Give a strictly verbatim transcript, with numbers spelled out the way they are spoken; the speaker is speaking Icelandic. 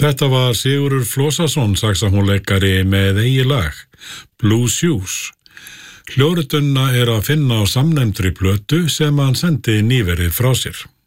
Þetta var Sigurður Flósason, saxófónleikari með eigið lag, Blue Shoes. Hljóðritunina er að finna á samnefndri plötu sem hann sendi nýverið frá sér.